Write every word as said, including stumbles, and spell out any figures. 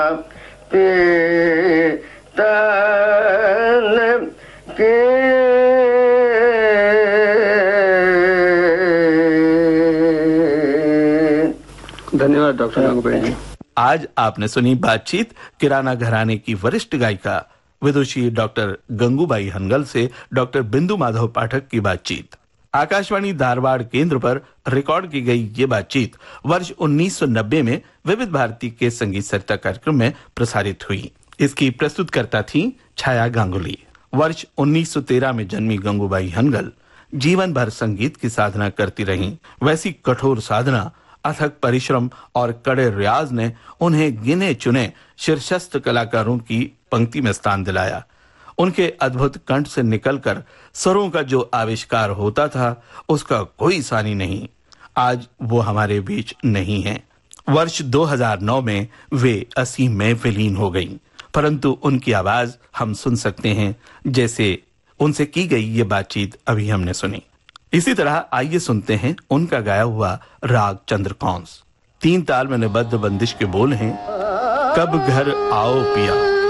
धन्यवाद डॉक्टर गंगूबाई जी। आज आपने सुनी बातचीत किराना घराने की वरिष्ठ गायिका विदुषी डॉक्टर गंगूबाई हनगल से डॉक्टर बिंदु माधव पाठक की बातचीत। आकाशवाणी धारवाड़ केंद्र पर रिकॉर्ड की गई ये बातचीत वर्ष उन्नीस सौ नब्बे में विविध भारती के संगीत सरिता कार्यक्रम में प्रसारित हुई। इसकी प्रस्तुतकर्ता थी छाया गांगुली। वर्ष उन्नीस सौ तेरह में जन्मी गंगूबाई हनगल जीवन भर संगीत की साधना करती रहीं। वैसी कठोर साधना, अथक परिश्रम और कड़े रियाज ने उन्हें गिने चुने शीर्षस्थ कलाकारों की पंक्ति में स्थान दिलाया। उनके अद्भुत कंठ से निकलकर स्वरों का जो आविष्कार होता था, उसका कोई सानी नहीं। आज वो हमारे बीच नहीं है। वर्ष दो हज़ार नौ में वे असीम में विलीन हो गईं, परंतु उनकी आवाज हम सुन सकते हैं, जैसे उनसे की गई ये बातचीत अभी हमने सुनी। इसी तरह आइए सुनते हैं उनका गाया हुआ राग चंद्रकौंस। तीन ताल में निबद्ध बंदिश के बोल हैं, कब घर आओ पिया।